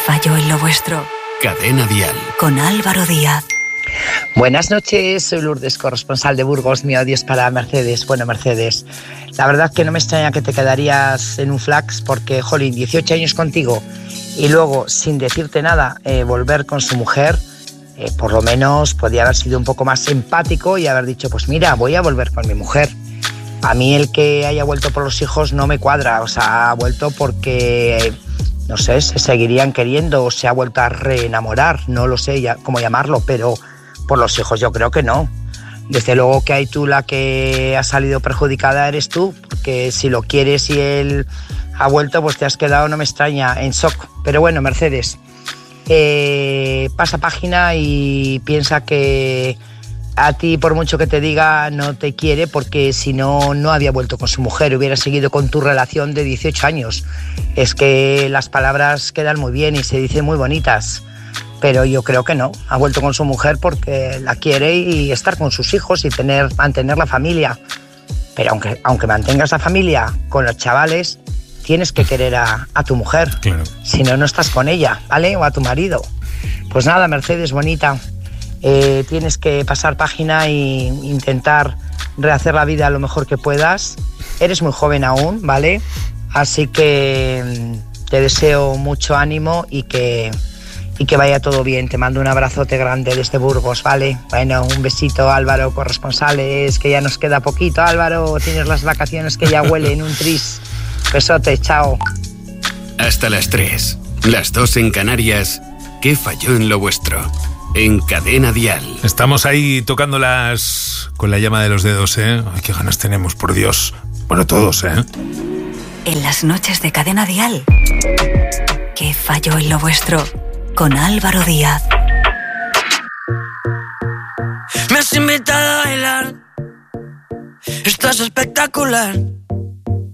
falló en lo vuestro? Cadena Dial. Con Álvaro Díaz. Buenas noches, soy Lourdes, corresponsal de Burgos. Mi odio es para Mercedes. Bueno, Mercedes, la verdad que no me extraña que te quedarías en un flax porque, jolín, 18 años contigo y luego, sin decirte nada, volver con su mujer, por lo menos podía haber sido un poco más empático y haber dicho, pues mira, voy a volver con mi mujer. A mí el que haya vuelto por los hijos no me cuadra, o sea, ha vuelto porque, no sé, se seguirían queriendo o se ha vuelto a reenamorar, no lo sé ya cómo llamarlo, pero por los hijos yo creo que no. Desde luego que hay tú la que ha salido perjudicada eres tú, porque si lo quieres y él ha vuelto, pues te has quedado, no me extraña, en shock. Pero bueno, Mercedes, pasa página y piensa que a ti, por mucho que te diga, no te quiere, porque si no, no había vuelto con su mujer, hubiera seguido con tu relación de 18 años. Es que las palabras quedan muy bien y se dicen muy bonitas, pero yo creo que no. Ha vuelto con su mujer porque la quiere y estar con sus hijos y mantener la familia. Pero aunque mantengas la familia con los chavales, tienes que querer a tu mujer. Claro. Si no, no estás con ella, ¿vale? O a tu marido. Pues nada, Mercedes, bonita. Tienes que pasar página e intentar rehacer la vida lo mejor que puedas. Eres muy joven aún, ¿vale? Así que te deseo mucho ánimo y que vaya todo bien. Te mando un abrazote grande desde Burgos, ¿vale? Bueno, un besito, Álvaro, corresponsales, que ya nos queda poquito. Álvaro, tienes las vacaciones que ya huelen, un tris. Besote, chao. Hasta las 3, las 2 en Canarias. ¿Qué falló en lo vuestro? En Cadena Dial. Estamos ahí tocándolas con la llama de los dedos, ¿eh? Ay, qué ganas tenemos, por Dios. Bueno, todos, ¿eh? En las noches de Cadena Dial. ¿Qué falló en lo vuestro? Con Álvaro Díaz. Me has invitado a bailar. Estás espectacular.